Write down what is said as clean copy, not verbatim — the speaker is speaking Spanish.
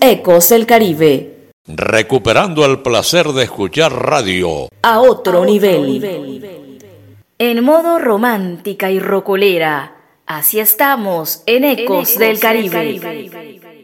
Ecos del Caribe. Recuperando el placer de escuchar radio a otro nivel. En modo romántica y rocolera, así estamos en Ecos del Caribe.